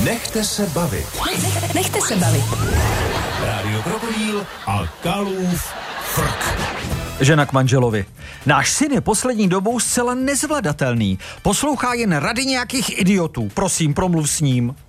Nechte se bavit. Nechte se bavit. Rádio Krokodýl a Kalův frk. Žena k manželovi. Náš syn je poslední dobou zcela nezvladatelný. Poslouchá jen rady nějakých idiotů. Prosím, promluv s ním.